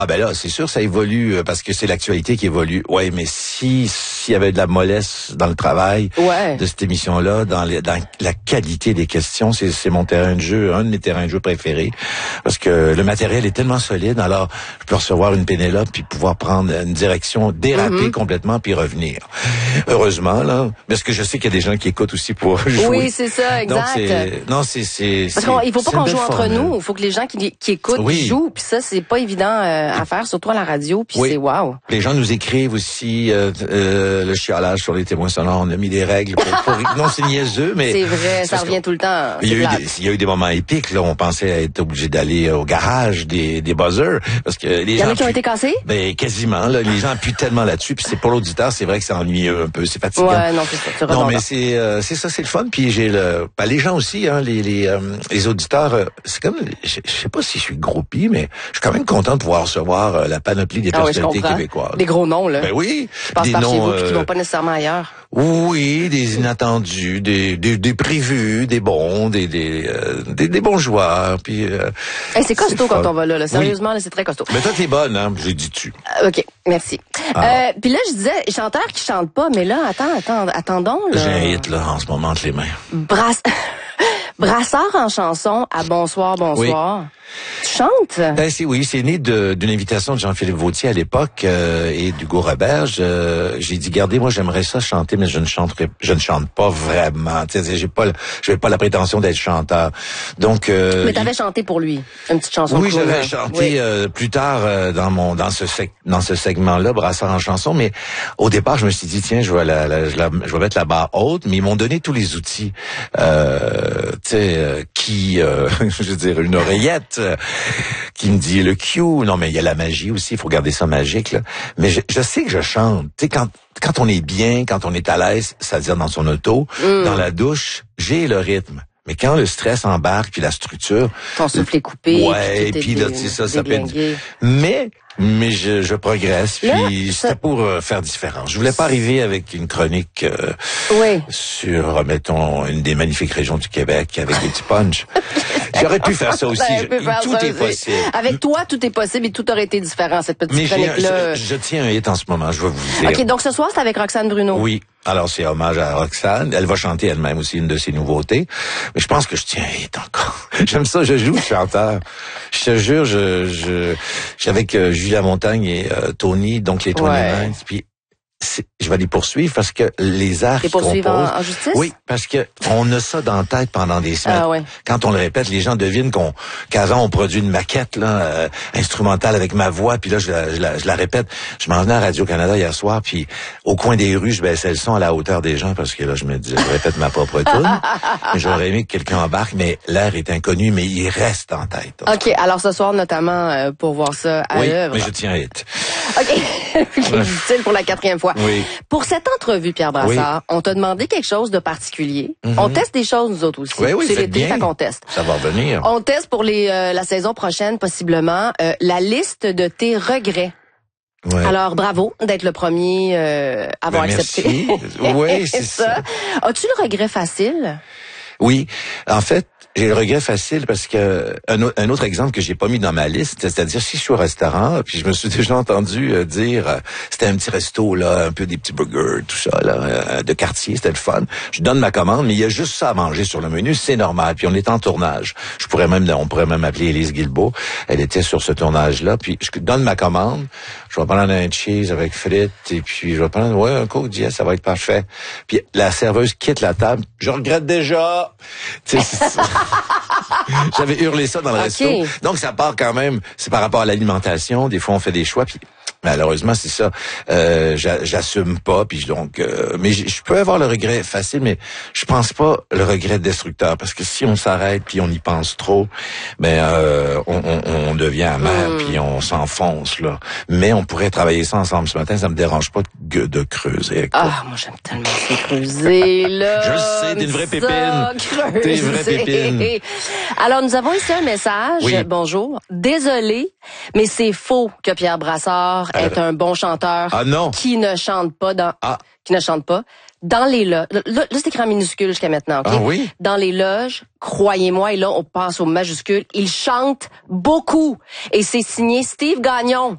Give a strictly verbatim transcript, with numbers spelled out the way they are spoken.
Ah ben là, c'est sûr, ça évolue euh, parce que c'est l'actualité qui évolue. Ouais, mais si s'il y avait de la mollesse dans le travail ouais. de cette émission-là, dans, les, dans la qualité des questions, c'est, c'est mon terrain de jeu, un de mes terrains de jeu préférés, parce que le matériel est tellement solide. Alors, je peux recevoir une Pénélope puis pouvoir prendre une direction, déraper mm-hmm. complètement puis revenir. Heureusement là, parce que je sais qu'il y a des gens qui écoutent aussi pour jouer. Oui, c'est ça, exact. Donc c'est, non, c'est c'est. Parce qu'il faut pas qu'on joue entre nous. Il faut que les gens qui, qui écoutent oui. jouent. Puis ça, c'est pas évident euh, à faire, surtout à la radio. Puis oui. c'est wow. Les gens nous écrivent aussi euh, euh, le chialage sur les témoins sonores. On a mis des règles pour. pour... non, c'est niaiseux, mais c'est vrai, ça revient tout le temps. Il y a eu des, il y a eu des moments épiques. Là, on pensait être obligé d'aller au garage des des buzzers parce que les il gens. Il y en a qui ont été cassés? Ben quasiment. Là, les gens appuient tellement là-dessus. Puis c'est pour l'auditeur, c'est vrai que c'est ennuyeux un peu, c'est fatigant. Ouais, non, c'est ça. C'est non, mais c'est euh, c'est ça, c'est le fun. Puis j'ai le, ben, les gens aussi, hein, les les euh, les auditeurs. Euh, c'est comme, je, je sais pas si je suis groupie, mais je suis quand même content de pouvoir recevoir euh, la panoplie des ah personnalités oui, québécoises. Des gros noms là. Ben oui. Qui passent des par noms, chez vous euh, puis qui vont pas nécessairement ailleurs. Oui, des inattendus, des des, des prévus, des bons, des des euh, des, des bons joueurs. Puis euh, hey, c'est costaud c'est quand on va là. là. Sérieusement, oui. là, c'est très costaud. Mais toi, t'es bonne, hein. J'ai dit tu. Euh, ok, merci. Ah. Euh, puis là, je disais, chanteur qui chante pas, mais là, attends, attends, attendons. Là. J'ai un hit là en ce moment entre les mains. Brasse... Brassard en chanson à Bonsoir, bonsoir. Oui. Tu chantes? Ben, c'est, oui, c'est né de, d'une invitation de Jean-Philippe Vautier à l'époque euh, et d'Hugo Roberge. Euh, j'ai dit, regardez, moi j'aimerais ça chanter, mais je ne chanterai, je ne chante pas vraiment. Tu sais, j'ai pas, j'ai pas la prétention d'être chanteur. Donc. Euh, mais t'avais il... chanté pour lui une petite chanson. Oui, j'avais chanté oui. euh, plus tard euh, dans mon dans ce sec, dans ce segment-là, Brassard en chanson. Mais au départ, je me suis dit, tiens, je vais la, la, je, la, je vais mettre la barre haute. Mais ils m'ont donné tous les outils. Euh, tu sais, euh, qui, euh, je veux dire, une oreillette. Qui me dit le cue. Non, mais il y a la magie aussi. Il faut garder ça magique, là. Mais je, je sais que je chante. Tu sais, quand, quand on est bien, quand on est à l'aise, c'est-à-dire dans son auto, mm. dans la douche, j'ai le rythme. Mais quand le stress embarque, puis la structure... Ton souffle est coupé. Ouais, et puis là, tu sais, ça, ça peut être... Mais... Mais je, je progresse, puis là, c'était ça... pour euh, faire différent. Je voulais pas arriver avec une chronique euh, oui. sur, mettons, une des magnifiques régions du Québec avec des petits punchs. J'aurais pu faire ça aussi. Je, faire tout ça est aussi. possible. Avec toi, tout est possible et tout aurait été différent, cette petite Mais chronique-là. Je, je tiens un hit en ce moment, je vais vous dire. OK, donc ce soir, c'est avec Roxane Bruno. Oui. Alors, c'est hommage à Roxane. Elle va chanter elle-même aussi une de ses nouveautés. Mais je pense que je tiens un hit encore. J'aime ça, je joue le chanteur. Je te jure, je, je, je suis avec euh, Julie Lamontagne et euh, Tony, donc les Tony ouais. Nines, puis c'est, je vais les poursuivre parce que les arts les qu'ils composent... en, en justice? Oui, parce que on a ça dans la tête pendant des semaines. Ah, ouais. Quand on le répète, les gens devinent qu'on qu'avant on produit une maquette là euh, instrumentale avec ma voix, puis là je la, je la, je la répète. Je m'en venais à Radio-Canada hier soir, puis au coin des rues, je baissais le son à la hauteur des gens parce que là je me dis, je répète ma propre tune. J'aurais aimé que quelqu'un embarque, mais l'air est inconnu, mais il reste en tête. OK, alors ce soir notamment euh, pour voir ça à oui, l'œuvre. Oui, mais je tiens à être. OK, utile pour la quatrième fois. Oui. Pour cette entrevue, Pierre Brassard, oui. on t'a demandé quelque chose de particulier. Mm-hmm. On teste des choses, nous autres aussi. Oui, oui, c'est l'été, fait qu'on teste. Ça va revenir. On teste pour les euh, la saison prochaine, possiblement, euh, la liste de tes regrets. Ouais. Alors, bravo d'être le premier euh, à avoir ben, accepté. Oui, c'est ça. ça. As-tu le regret facile? Oui. En fait, j'ai le regret facile parce que un, un autre exemple que j'ai pas mis dans ma liste, c'est-à-dire si je suis au restaurant, puis je me suis déjà entendu euh, dire, euh, c'était un petit resto là, un peu des petits burgers, tout ça là, euh, de quartier, c'était le fun. Je donne ma commande, mais il y a juste ça à manger sur le menu, c'est normal. Puis on est en tournage. Je pourrais même, on pourrait même appeler Élise Guilbeault. Elle était sur ce tournage-là. Puis je donne ma commande. Je vais prendre un cheese avec frites et puis je vais prendre ouais un Coke Diet, ça va être parfait. Puis la serveuse quitte la table. Je regrette déjà. Tu sais, j'avais hurlé ça dans le okay. resto. Donc ça part quand même. C'est par rapport à l'alimentation. Des fois on fait des choix. Puis malheureusement c'est ça. Euh, j'assume pas. Puis donc, euh, mais je peux avoir le regret facile, mais je pense pas le regret destructeur parce que si on s'arrête puis on y pense trop, ben euh, on, on, on devient amer mm. puis on s'enfonce là. Mais on pourrait travailler ça ensemble ce matin. Ça me dérange pas de, de creuser. Avec toi. Ah, moi j'aime tellement ça creuser là. Je le sais, t'es une vraie pépine. T'es une vraie pépine. Alors nous avons ici un message. Oui. Bonjour. Désolé, mais c'est faux que Pierre Brassard est euh, un bon chanteur ah non. qui ne chante pas dans ah. qui ne chante pas dans les loges. Là, là c'est écrit en minuscule jusqu'à maintenant, OK? Ah oui? Dans les loges, croyez-moi, et là on passe au majuscule, il chante beaucoup et c'est signé Steve Gagnon.